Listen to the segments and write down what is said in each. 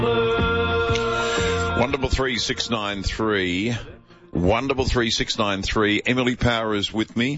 Wonderful 3693. Wonderful 3693. Emily Power is with me.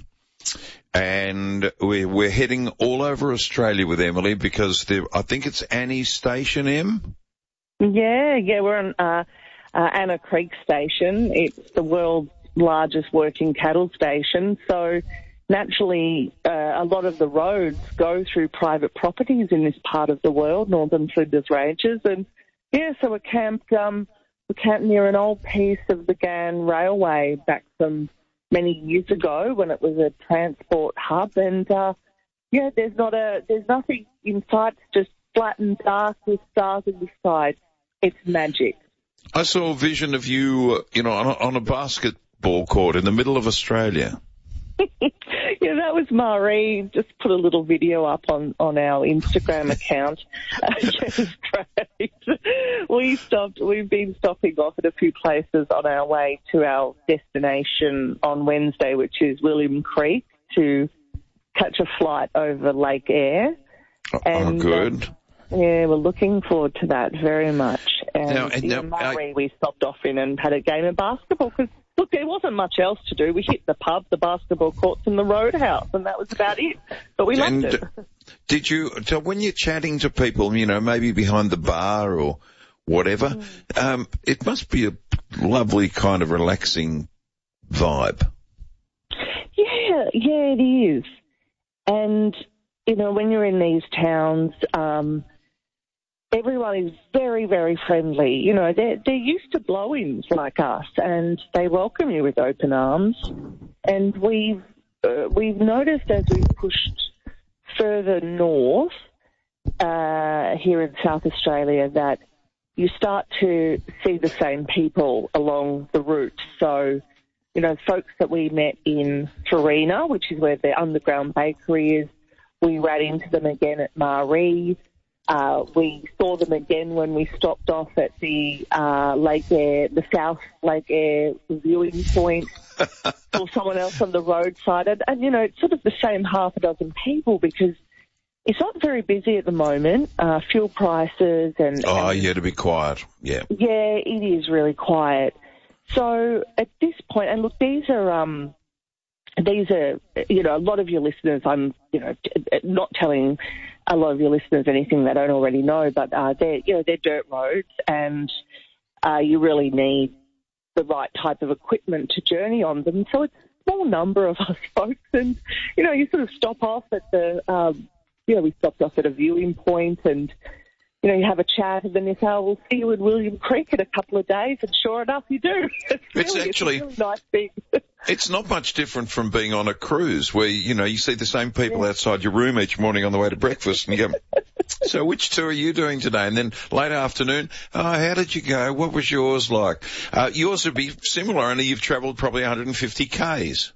And we're heading all over Australia with Emily because I think it's Annie's Station, Em? Yeah, we're on Anna Creek Station. It's the world's largest working cattle station. So naturally, a lot of the roads go through private properties in this part of the world, Northern Flinders Ranges. And yeah, so we're camped near an old piece of the Ghan Railway back from many years ago when it was a transport hub. And there's nothing in sight. It's just flat and dark with stars in the sky. It's magic. I saw a vision of you, on a basketball court in the middle of Australia. Yeah, that was Marie. Just put a little video up on our Instagram account. It was great. We've been stopping off at a few places on our way to our destination on Wednesday, which is William Creek, to catch a flight over Lake Eyre. And, good. Yeah, we're looking forward to that very much. And Marie, we stopped off in and had a game of basketball because, look, there wasn't much else to do. We hit the pub, the basketball courts and the roadhouse, and that was about it. But we loved it. So when you're chatting to people, maybe behind the bar or whatever, it must be a lovely kind of relaxing vibe. Yeah, it is. And, when you're in these towns, everyone is very, very friendly. They're used to blow-ins like us, and they welcome you with open arms. And we've noticed as we've pushed further north here in South Australia that you start to see the same people along the route. So, folks that we met in Farina, which is where the underground bakery is, we ran into them again at Maree. We saw them again when we stopped off at the Lake Eyre, the South Lake Eyre viewing point. Saw someone else on the roadside. And it's sort of the same half a dozen people because it's not very busy at the moment. Fuel prices and... to be quiet, yeah. Yeah, it is really quiet. So at this point, and look, these are, a lot of your listeners, I'm, not telling a lot of your listeners anything they don't already know, but they're dirt roads, and you really need the right type of equipment to journey on them. So it's a small number of us folks, and you sort of stop off at we stopped off at a viewing point, and you have a chat, and then you say, we'll see you in William Creek in a couple of days, and sure enough, you do. It's a really nice thing. It's not much different from being on a cruise where, you see the same people outside your room each morning on the way to breakfast, and you go, so which tour are you doing today? And then late afternoon, how did you go? What was yours like? Yours would be similar, only you've travelled probably 150 Ks.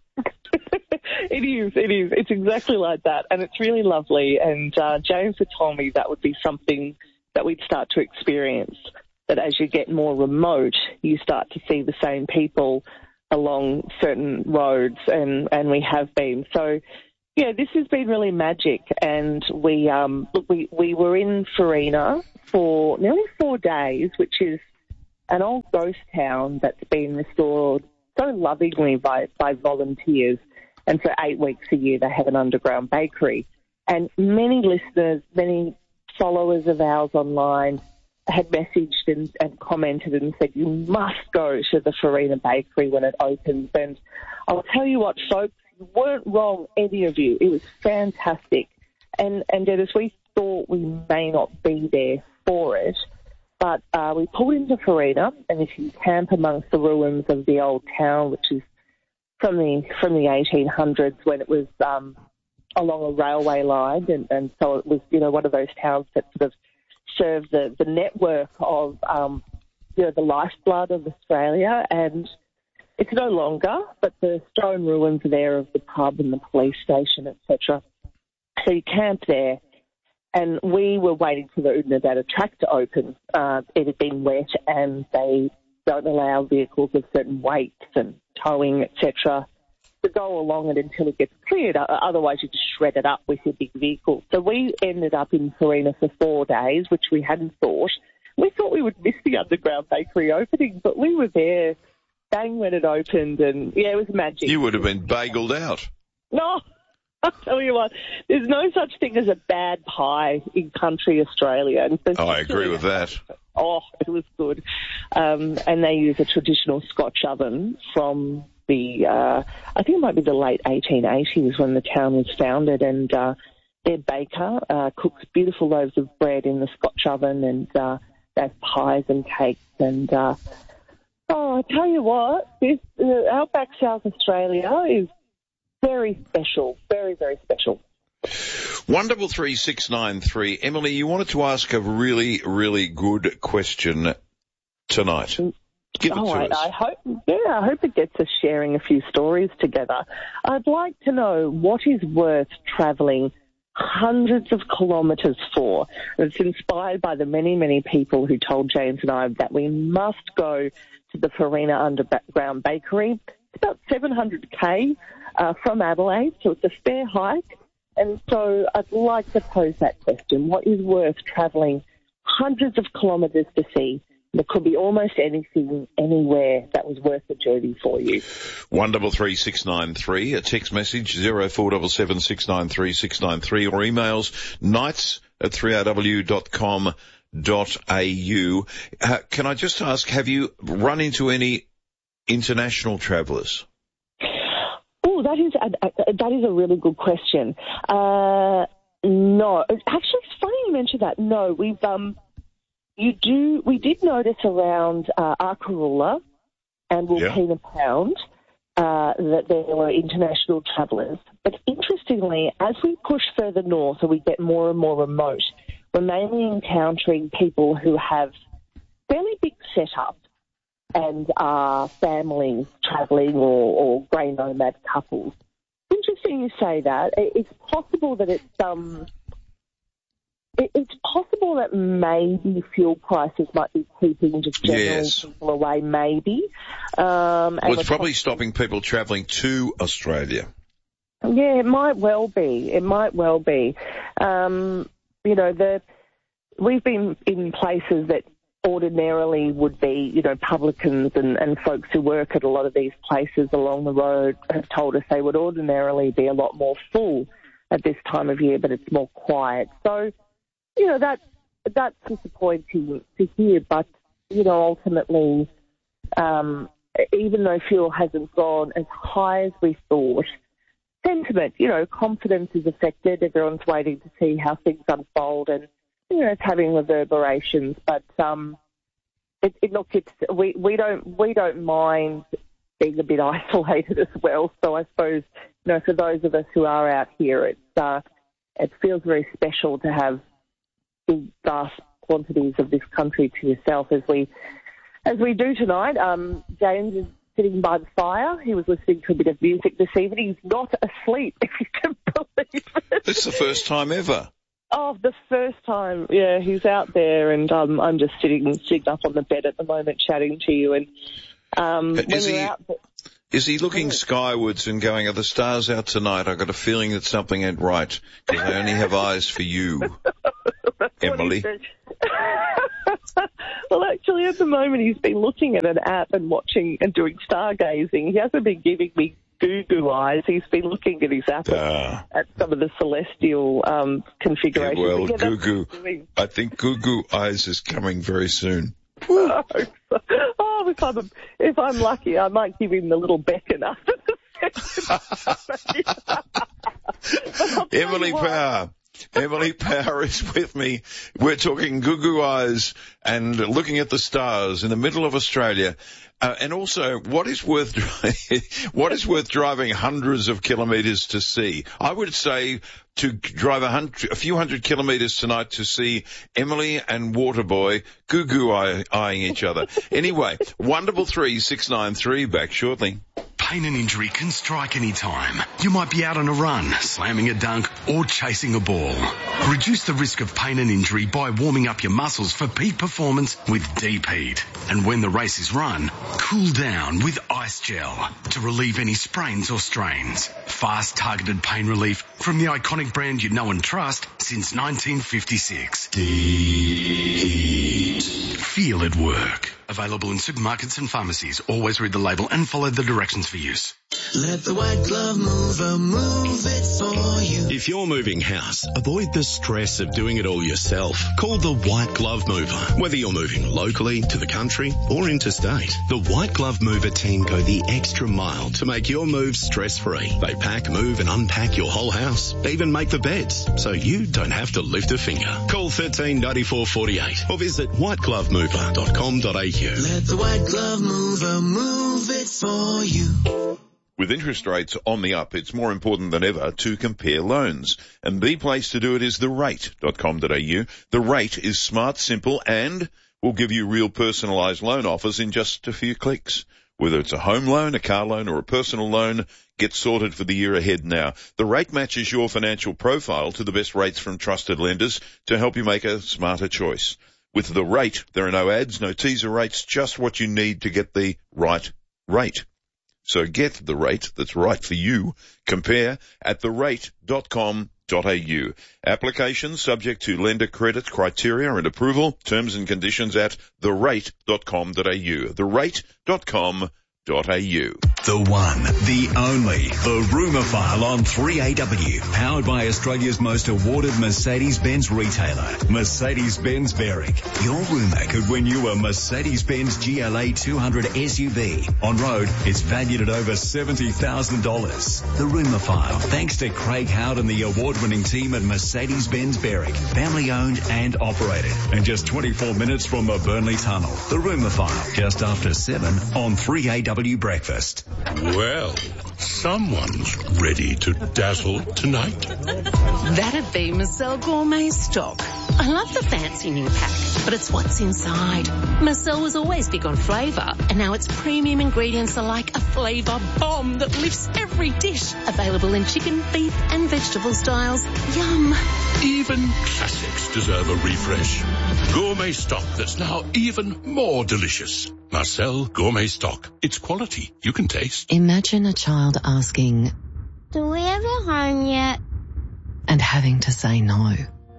It is. It's exactly like that, and it's really lovely. And James had told me that would be something that we'd start to experience, that as you get more remote, you start to see the same people along certain roads, and we have been. So, this has been really magic. And we were in Farina for nearly 4 days, which is an old ghost town that's been restored so lovingly by volunteers. And for 8 weeks a year, they have an underground bakery. And many listeners, many followers of ours online had messaged and commented and said, you must go to the Farina Bakery when it opens. And I'll tell you what, folks, you weren't wrong, any of you. It was fantastic. And Dennis, we thought we may not be there for it, but we pulled into Farina, and if you camp amongst the ruins of the old town, which is from the 1800s when it was along a railway line, and so it was, one of those towns that sort of served the network of, the lifeblood of Australia, and it's no longer, but the stone ruins are there of the pub and the police station, etc. So you camp there, and we were waiting for the Oodnadatta track to open. It had been wet, and they don't allow vehicles of certain weights and towing, etc., to go along it until it gets cleared. Otherwise, you just shred it up with your big vehicle. So we ended up in Farina for 4 days, which we hadn't thought. we thought we would miss the underground bakery opening, but we were there bang when it opened, and yeah, it was magic. You would have been bageled out. No, I'll tell you what, there's no such thing as a bad pie in country Australia. And I agree with that. Oh, it was good. And they use a traditional Scotch oven from the, I think it might be the late 1880s when the town was founded, and their baker cooks beautiful loaves of bread in the Scotch oven, and they have pies and cakes, and I tell you what, this Outback South Australia is very special, very, very special. 133 Emily, you wanted to ask a really, really good question tonight. Give it to us. I hope it gets us sharing a few stories together. I'd like to know what is worth travelling hundreds of kilometres for. It's inspired by the many, many people who told James and I that we must go to the Farina Underground Bakery. It's about 700k from Adelaide, so it's a fair hike. And so I'd like to pose that question. What is worth travelling hundreds of kilometres to see? There could be almost anything, anywhere that was worth the journey for you. 133693, a text message 0477 693 693, or emails nights@3rw.com.au. Can I just ask, have you run into any international travellers? Oh, that is a really good question. No, actually, it's funny you mentioned that. No, we did notice around Arkaroola and Wilpena Pound that there were international travellers. But interestingly, as we push further north and we get more and more remote, we're mainly encountering people who have fairly big setups and are families travelling or grey nomad couples. Interesting you say that. It's possible that it's possible that maybe fuel prices might be keeping just general people away, maybe. Well, it's probably stopping people travelling to Australia. Yeah, it might well be. We've been in places that ordinarily would be, publicans and folks who work at a lot of these places along the road have told us they would ordinarily be a lot more full at this time of year, but it's more quiet. So, that's disappointing to hear, but, ultimately, even though fuel hasn't gone as high as we thought, sentiment, confidence is affected. Everyone's waiting to see how things unfold, and, it's having reverberations, but, we don't mind being a bit isolated as well. So I suppose, for those of us who are out here, it feels very special to have big, vast quantities of this country to yourself as we do tonight. James is sitting by the fire. He was listening to a bit of music this evening. He's not asleep, if you can believe it. It's the first time ever. Oh, the first time. Yeah, he's out there, and I'm just sitting up on the bed at the moment chatting to you. And is he looking skywards and going, are the stars out tonight? I've got a feeling that something ain't right, because I only have eyes for you, Emily. Well, actually, at the moment, he's been looking at an app and watching and doing stargazing. He hasn't been giving me goo eyes. He's been looking at his app at some of the celestial configurations. Yeah, well, I think goo eyes is coming very soon. Oh, if I'm lucky, I might give him the little beckon after the Emily Power is with me. We're talking goo eyes and looking at the stars in the middle of Australia. And also, what is worth driving hundreds of kilometres to see? I would say to drive a few hundred kilometres tonight to see Emily and Waterboy eyeing each other. Anyway, 133693, back shortly. Pain and injury can strike any time. You might be out on a run, slamming a dunk, or chasing a ball. Reduce the risk of pain and injury by warming up your muscles for peak performance with Deep Heat. And when the race is run, cool down with Ice Gel to relieve any sprains or strains. Fast, targeted pain relief from the iconic brand you know and trust since 1956. Deep Heat. feel it work. Available in supermarkets and pharmacies. Always read the label and follow the directions for use. Let the White Glove Mover move it for you. If you're moving house, avoid the stress of doing it all yourself. Call the White Glove Mover. Whether you're moving locally, to the country, or interstate, the White Glove Mover team go the extra mile to make your move stress-free. They pack, move and unpack your whole house. Even make the beds, so you don't have to lift a finger. Call 13 94 48 or visit whiteglovemover.com.au. Let the White Glove Mover move it for you. With interest rates on the up, it's more important than ever to compare loans. And the place to do it is therate.com.au. The Rate is smart, simple, and will give you real personalised loan offers in just a few clicks. Whether it's a home loan, a car loan, or a personal loan, get sorted for the year ahead now. The Rate matches your financial profile to the best rates from trusted lenders to help you make a smarter choice. With The Rate, there are no ads, no teaser rates, just what you need to get the right rate. So get the rate that's right for you. Compare at therate.com.au. Applications subject to lender credit criteria and approval. Terms and conditions at therate.com.au. Therate.com.au. The one, the only, the Rumour File on 3AW. Powered by Australia's most awarded Mercedes-Benz retailer, Mercedes-Benz Berwick. Your rumour could win you a Mercedes-Benz GLA 200 SUV. On road, it's valued at over $70,000. The Rumour File, thanks to Craig Howard and the award-winning team at Mercedes-Benz Berwick. Family owned and operated. And just 24 minutes from the Burnley Tunnel. The Rumour File, just after 7 on 3AW Breakfast. Well, someone's ready to dazzle tonight. That'd be Marcel Gourmet Stock. I love the fancy new pack, but it's what's inside. Marcel was always big on flavour, and now its premium ingredients are like a flavour bomb that lifts every dish. Available in chicken, beef and vegetable styles. Yum. Even classics deserve a refresh. Gourmet Stock that's now even more delicious. Marcel Gourmet Stock. It's quality you can taste. Imagine a child asking, "Do we have a home yet?" and having to say no.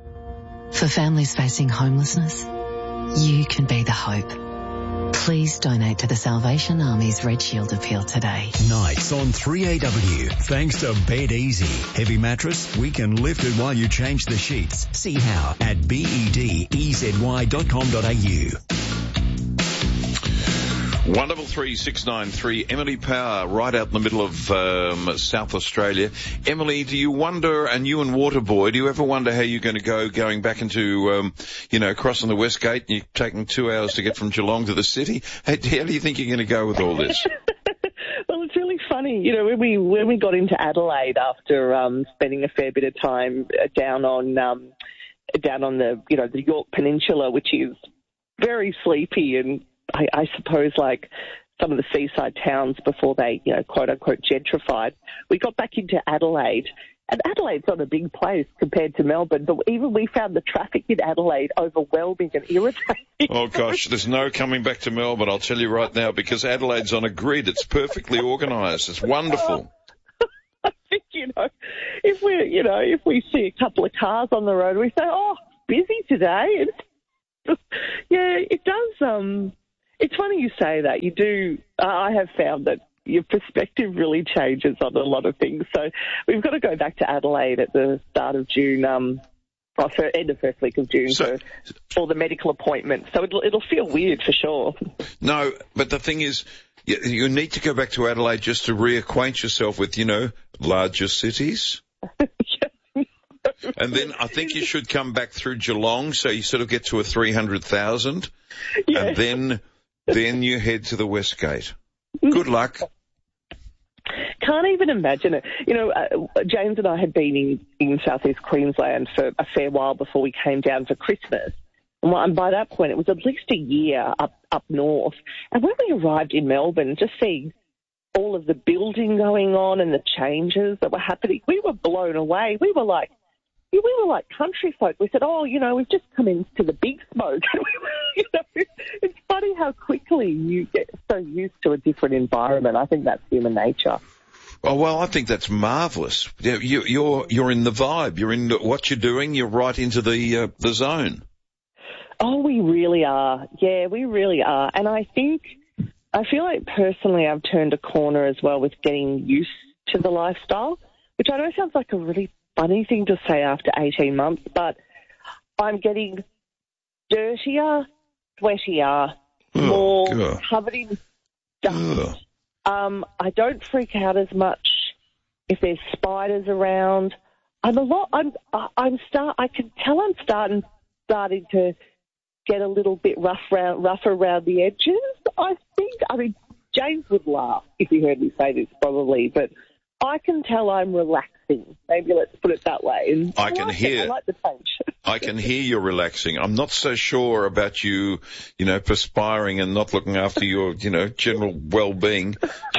For families facing homelessness, you can be the hope. Please donate to the Salvation Army's Red Shield appeal today. Nights on 3AW. Thanks to Bed Easy. Heavy mattress, we can lift it while you change the sheets. See how at bedezy.com.au. 133 Emily Power, right out in the middle of South Australia. Emily, do you wonder, and you and Waterboy, do you ever wonder how you're going to going back into, crossing the West Gate and you're taking 2 hours to get from Geelong to the city? How do you think you're going to go with all this? Well, it's really funny. You know, when we got into Adelaide after spending a fair bit of time down on the the York Peninsula, which is very sleepy and I suppose like some of the seaside towns before they, quote unquote gentrified. We got back into Adelaide, and Adelaide's not a big place compared to Melbourne, but even we found the traffic in Adelaide overwhelming and irritating. Oh gosh, there's no coming back to Melbourne, I'll tell you right now, because Adelaide's on a grid. It's perfectly organised. It's wonderful. I think, if we see a couple of cars on the road, we say, "Oh, busy today." Yeah, it does. It's funny you say that. You do. I have found that your perspective really changes on a lot of things. So we've got to go back to Adelaide at the start of June, end of first week of June for the medical appointment. So it'll feel weird for sure. No, but the thing is, you need to go back to Adelaide just to reacquaint yourself with, larger cities. And then I think you should come back through Geelong, so you sort of get to a 300,000, and then you head to the West Gate. Good luck. Can't even imagine it. James and I had been in southeast Queensland for a fair while before we came down for Christmas. And by that point, it was at least a year up north. And when we arrived in Melbourne, just seeing all of the building going on and the changes that were happening, we were blown away. We were like country folk. We said, we've just come into the big smoke. It's funny how quickly you get so used to a different environment. I think that's human nature. Oh, well, I think that's marvellous. You're in the vibe. You're in what you're doing. You're right into the zone. Oh, we really are. Yeah, we really are. And I feel like personally I've turned a corner as well with getting used to the lifestyle, which I know sounds like a really funny thing to say after 18 months, but I'm getting dirtier, sweatier, more covered in dust. I don't freak out as much if there's spiders around. I can tell I'm starting to get a little bit rougher around the edges, I think. I mean, James would laugh if he heard me say this probably, but I can tell I'm relaxing. Maybe let's put it that way. And I can hear. I like the change. I can hear you're relaxing. I'm not so sure about you, perspiring and not looking after your, general well-being,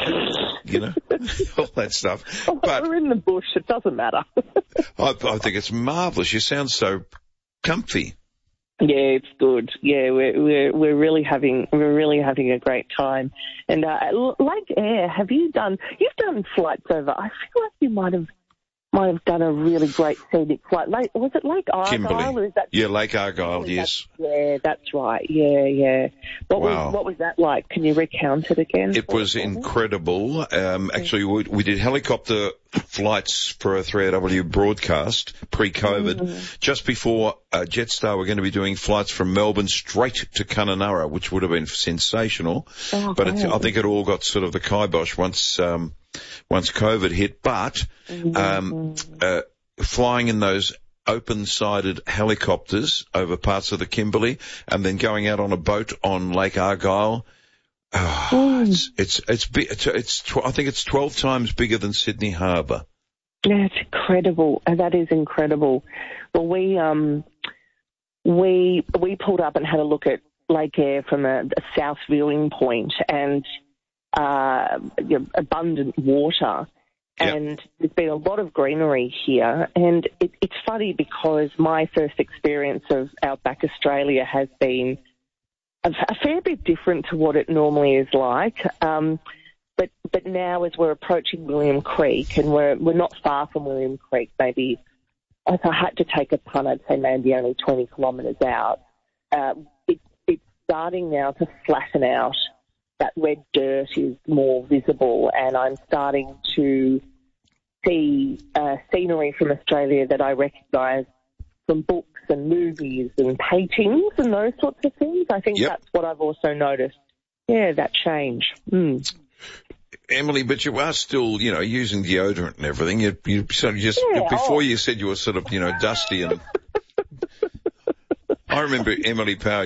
all that stuff. But we're in the bush. It doesn't matter. I think it's marvellous. You sound so comfy. Yeah, it's good. Yeah, we're really having a great time. And Lake Eyre, you've done flights over? I feel like you might have done a really great scenic flight. Was it Lake Argyle? Kimberley. Or is that Lake Argyle, yes. Yeah, that's right. Yeah. What was that like? Can you recount it again? It was incredible. Actually, we did helicopter flights for a 3AW broadcast pre-COVID. Just before Jetstar were going to be doing flights from Melbourne straight to Kununurra, which would have been sensational. But I think it all got sort of the kibosh once COVID hit. But flying in those open-sided helicopters over parts of the Kimberley and then going out on a boat on Lake Argyle, it's I think it's 12 times bigger than Sydney Harbour. That's incredible. That is incredible. Well, we pulled up and had a look at Lake Eyre from a south viewing point, and abundant water. Yep. And there's been a lot of greenery here, and it's funny because my first experience of Outback Australia has been a fair bit different to what it normally is like. But now as we're approaching William Creek, and we're not far from William Creek, maybe if I had to take a pun, I'd say maybe only 20 kilometres out, it's starting now to flatten out. That red dirt is more visible, and I'm starting to see scenery from Australia that I recognise from books and movies and paintings and those sorts of things. I think that's what I've also noticed. Yeah, that change. Emily, but you are still, using deodorant and everything. You sort of just before you said you were sort of, dusty, and I remember Emily Power,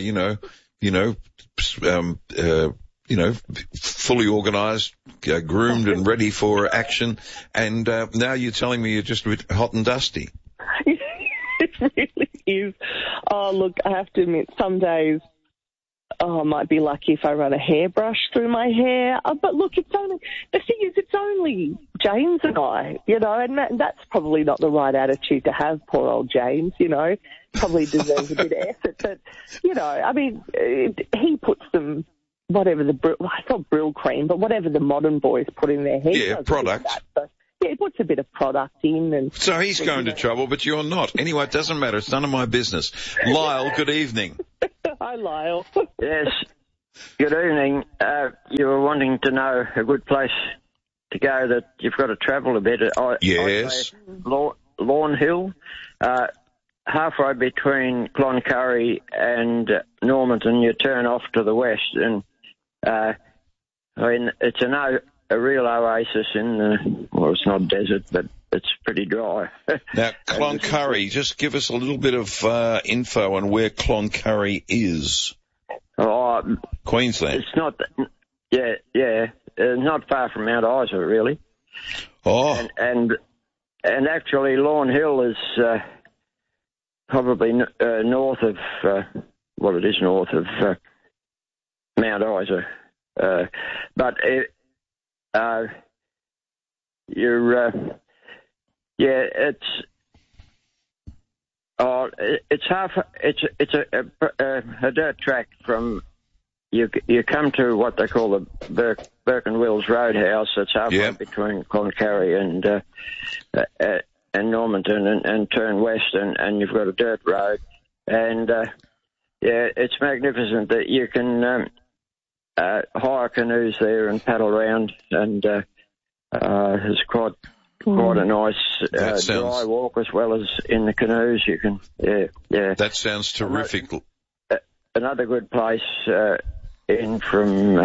fully organised, groomed and ready for action, and now you're telling me you're just a bit hot and dusty. It really is. Oh, look, I have to admit, some days, I might be lucky if I run a hairbrush through my hair. But look, it's only James and I, and that's probably not the right attitude to have, poor old James, probably deserves a bit of effort. But, he puts some, I thought Brill cream, but whatever the modern boys put in their hair. Yeah, product. He puts a bit of product in. And so he's going to trouble, but you're not. Anyway, it doesn't matter. It's none of my business. Lyle, good evening. Hi, Lyle. Yes, good evening. You were wanting to know a good place to go that you've got to travel a bit. Yes. Lawn Hill, halfway between Cloncurry and Normanton, you turn off to the west, and it's a real oasis in it's not desert, but it's pretty dry. Now, Cloncurry, just give us a little bit of info on where Cloncurry is. Queensland. It's not, not far from Mount Isa, really. Oh. And actually, Lawn Hill is probably north of, north of Mount Isa. But it's a dirt track from you come to what they call the Burke and Wills Roadhouse. It's halfway between Cloncurry and Normanton, and turn west, and you've got a dirt road, and it's magnificent that you can hire canoes there and paddle around, and it's quite a nice dry walk as well as in the canoes. You can, That sounds terrific. Another good place in from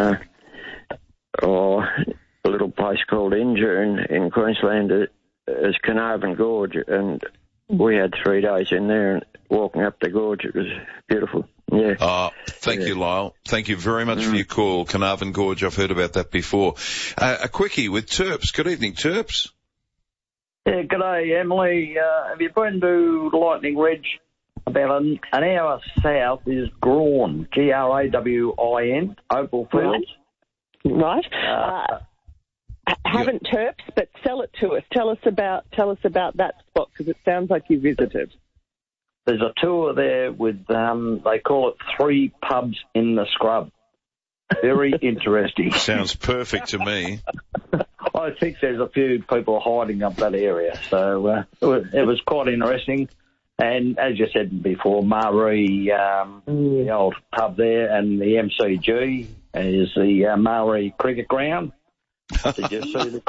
a little place called Injune in Queensland is Carnarvon Gorge, and we had 3 days in there and walking up the gorge. It was beautiful. Yeah. Thank you, Lyle. Thank you very much for your call. Carnarvon Gorge, I've heard about that before. A quickie with Terps. Good evening, Terps. Yeah, g'day, Emily. Have you been to Lightning Ridge? About an hour south is Grawn, Grawin, Opal Fields. Right. Haven't Terps, but sell it to us. Tell us about that spot, because it sounds like you visited. There's a tour there with they call it 3 pubs in the scrub. Very interesting. Sounds perfect to me. I think there's a few people hiding up that area, so it was quite interesting. And as you said before, Maree, the old pub there, and the MCG is the Maree Cricket Ground. Did you see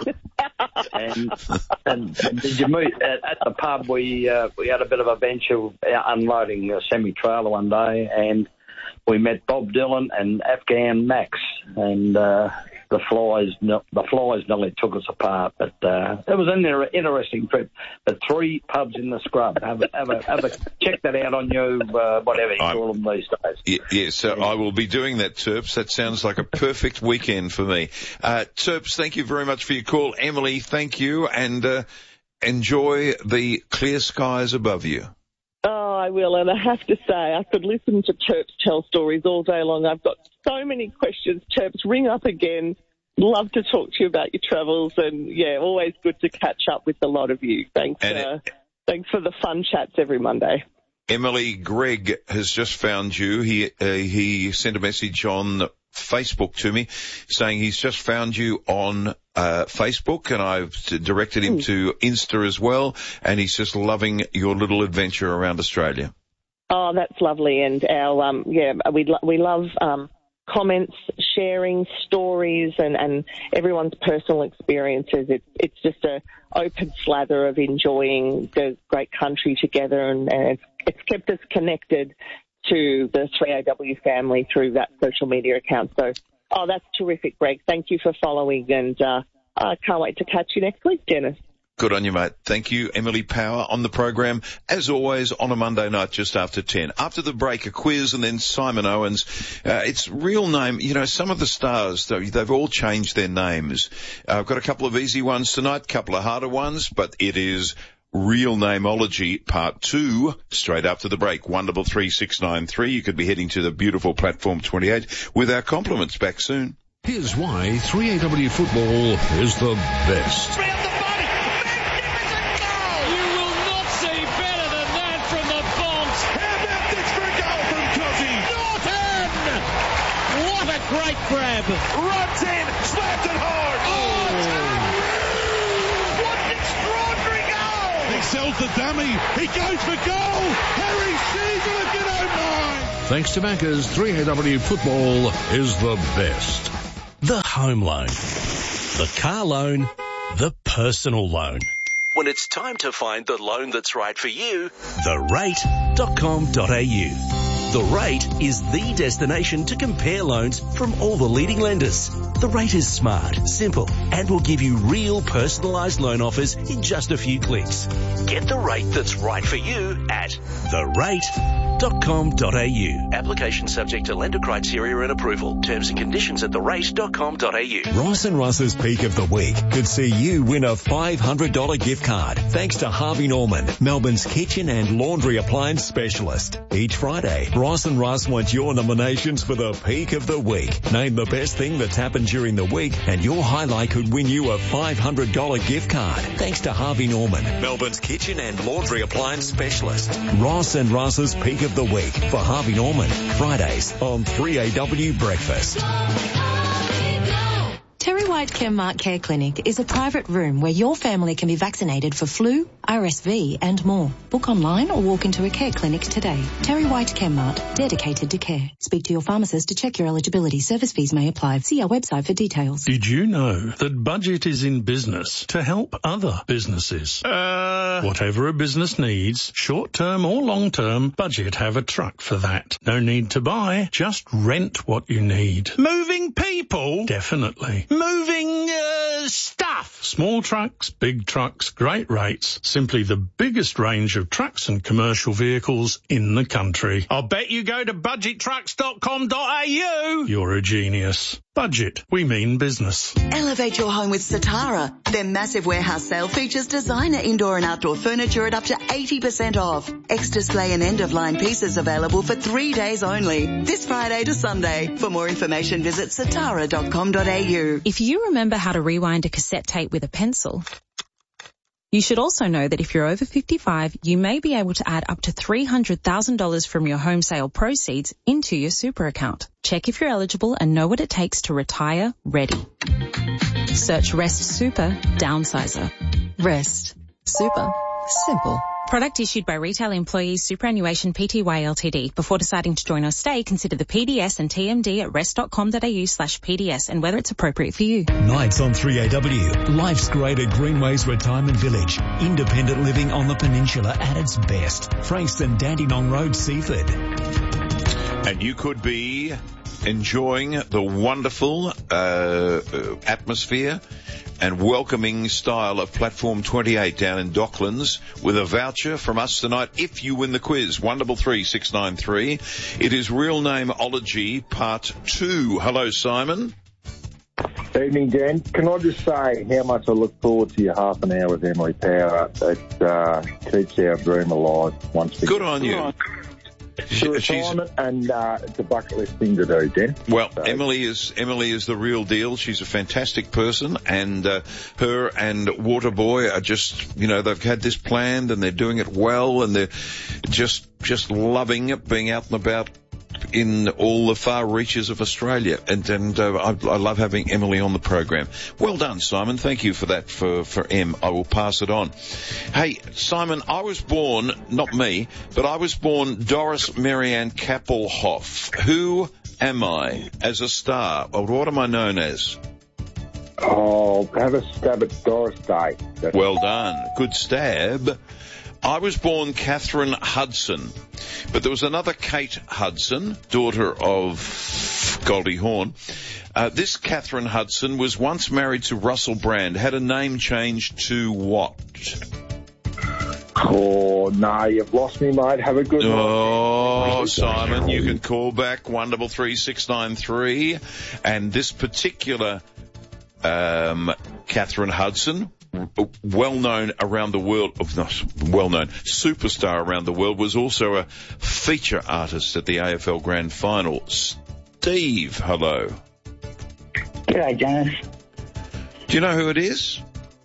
and did you meet at the pub? We had a bit of a venture unloading a semi-trailer one day, and we met Bob Dylan and Afghan Max, and the flies nearly took us apart. But it was an interesting trip. The 3 pubs in the scrub. Have a check that out on your whatever you call them these days. Yes, so I will be doing that, Terps. That sounds like a perfect weekend for me. Terps, thank you very much for your call. Emily, thank you, and enjoy the clear skies above you. Oh, I will, and I have to say, I could listen to Terps tell stories all day long. I've got so many questions. Terps, ring up again. Love to talk to you about your travels, and always good to catch up with a lot of you. Thanks for the fun chats every Monday. Emily, Greg has just found you. He sent a message on Facebook to me saying he's just found you on Facebook, and I've directed him to Insta as well, and he's just loving your little adventure around Australia. Oh, that's lovely, and our we love comments, sharing stories, and everyone's personal experiences. It's just a open slather of enjoying the great country together, and it's kept us connected to the 3AW family through that social media account. So, that's terrific, Greg. Thank you for following, and I can't wait to catch you next week, Dennis. Good on you, mate. Thank you, Emily Power, on the program, as always, on a Monday night just after 10. After the break, a quiz, and then Simon Owens. Its real name, some of the stars, they've all changed their names. I've got a couple of easy ones tonight, a couple of harder ones, but it is Real Nameology Part 2, straight after the break. 133693. You could be heading to the beautiful Platform 28 with our compliments. Back soon. Here's why 3AW football is the best. Great grab. Runs in, slapped it hard. Oh, what an extraordinary goal. He sells the dummy. He goes for goal. Harry Sheever, get online. Thanks to Macca's, 3AW football is the best. The home loan, the car loan, the personal loan. When it's time to find the loan that's right for you, therate.com.au. The Rate is the destination to compare loans from all the leading lenders. The Rate is smart, simple, and will give you real personalised loan offers in just a few clicks. Get the rate that's right for you at therate.com.au. Application subject to lender criteria and approval. Terms and conditions at therate.com.au. Ross and Russ's Peak of the Week could see you win a $500 gift card thanks to Harvey Norman, Melbourne's kitchen and laundry appliance specialist. Each Friday, Ross and Russ want your nominations for the Peak of the Week. Name the best thing that's happened during the week and your highlight could win you a $500 gift card thanks to Harvey Norman, Melbourne's kitchen and laundry appliance specialist. Ross and Russ's Peak of the Week for Harvey Norman, Fridays on 3AW Breakfast. Terry White Chemmart Care Clinic is a private room where your family can be vaccinated for flu, RSV and more. Book online or walk into a care clinic today. Terry White Chemmart, dedicated to care. Speak to your pharmacist to check your eligibility. Service fees may apply. See our website for details. Did you know that Budget is in business to help other businesses? Whatever a business needs, short-term or long-term, Budget have a truck for that. No need to buy, just rent what you need. Moving people? Definitely. Moving, stuff. Small trucks, big trucks, great rates. Simply the biggest range of trucks and commercial vehicles in the country. I'll bet you go to budgettrucks.com.au. You're a genius. Budget. We mean business. Elevate your home with Satara. Their massive warehouse sale features designer indoor and outdoor furniture at up to 80% off. Ex-display and end-of-line pieces available for 3 days only. This Friday to Sunday. For more information, visit satara.com.au. If you remember how to rewind a cassette tape with a pencil, you should also know that if you're over 55, you may be able to add up to $300,000 from your home sale proceeds into your super account. Check if you're eligible and know what it takes to retire ready. Search Rest Super Downsizer. Rest Super Simple. Product issued by Retail Employees Superannuation Pty Ltd. Before deciding to join or stay, consider the PDS and TMD at rest.com.au/PDS and whether it's appropriate for you. Nights on 3AW. Life's great at Greenways Retirement Village. Independent living on the peninsula at its best. Frankston, Dandenong Road, Seaford. And you could be enjoying the wonderful atmosphere and welcoming style of Platform 28 down in Docklands with a voucher from us tonight if you win the quiz. 133693. It is Real Nameology Part 2. Hello, Simon. Evening, Dan. Can I just say how much I look forward to your half an hour with Emily Power. It keeps our dream alive once again. Good on you. Retirement and it's a bucket list thing to do, Dan. Well, so. Emily is the real deal. She's a fantastic person, and her and Waterboy are just, they've had this planned and they're doing it well, and they're just loving it, being out and about in all the far reaches of Australia, and I love having Emily on the program. Well done, Simon. Thank you for that for Em. I will pass it on. Hey, Simon, I was born, not me, but I was born Doris Marianne Kappelhoff. Who am I as a star? Or what am I known as? Oh, have a stab at Doris Day. Well done. Good stab. I was born Catherine Hudson, but there was another Kate Hudson, daughter of Goldie Hawn. This Catherine Hudson was once married to Russell Brand, had a name change to what? Oh, no, you've lost me, mate. Have a good one. Oh, Simon, you can call back 133693. And this particular Catherine Hudson, well-known around the world, superstar around the world, was also a feature artist at the AFL Grand Final. Steve, hello. G'day, Dennis. Do you know who it is?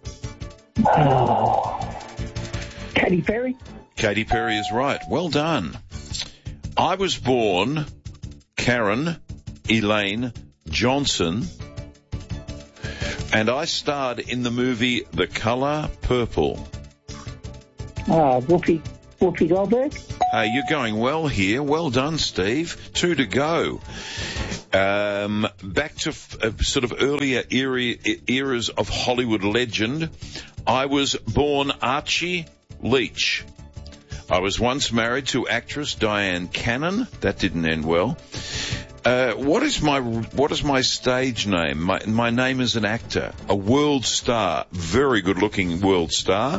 Katy Perry? Katy Perry is right. Well done. I was born Karen Elaine Johnson, and I starred in the movie The Colour Purple. Whoopi Goldberg? You're going well here. Well done, Steve. 2 to go. Back to sort of earlier eras of Hollywood legend. I was born Archie Leach. I was once married to actress Diane Cannon. That didn't end well. What is my stage name? My name is an actor, a world star, very good-looking world star.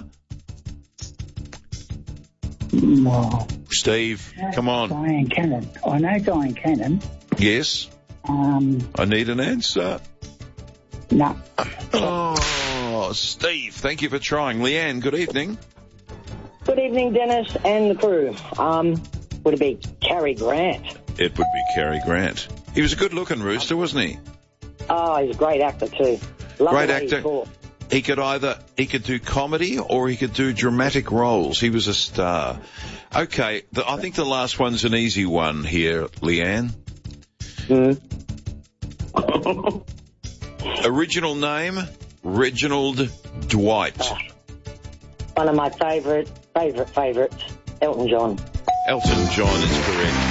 No. Steve, come on. Diane Cannon. I know Diane Cannon. Yes. I need an answer. No. Oh, Steve, thank you for trying. Leanne, good evening. Good evening, Dennis and the crew. Would it be Cary Grant? It would be Cary Grant. He was a good-looking rooster, wasn't he? Oh, he's a great actor too. Great actor. He could do comedy or he could do dramatic roles. He was a star. Okay, I think the last one's an easy one here, Leanne. Original name, Reginald Dwight. One of my favourites, Elton John. Elton John is correct.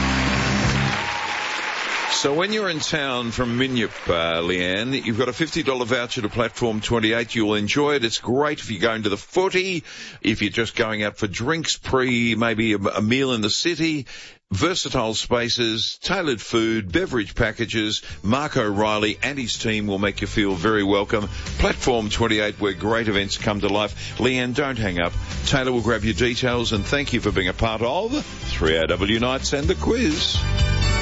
So when you're in town from Minyip, Leanne, you've got a $50 voucher to Platform 28. You'll enjoy it. It's great if you're going to the footy, if you're just going out for drinks maybe a meal in the city. Versatile spaces, tailored food, beverage packages. Mark O'Reilly and his team will make you feel very welcome. Platform 28, where great events come to life. Leanne, don't hang up. Taylor will grab your details, and thank you for being a part of 3AW Nights and the quiz.